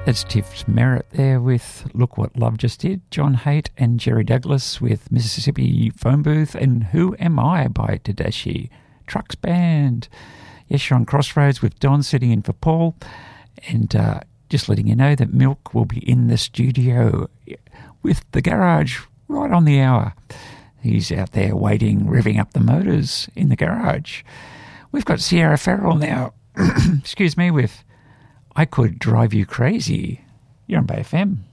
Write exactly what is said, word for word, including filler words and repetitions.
That's Tiff Merritt there with Look What Love Just Did. John Haidt and Jerry Douglas with Mississippi Phone Booth and Who Am I by Tedeschi Trucks Band. Yes, you're on Crossroads with Don sitting in for Paul. And uh, just letting you know that Milk will be in the studio with the garage right on the hour. He's out there waiting, revving up the motors in the garage. We've got Sierra Farrell now, excuse me, with I Could Drive You Crazy. You're on Bay F M.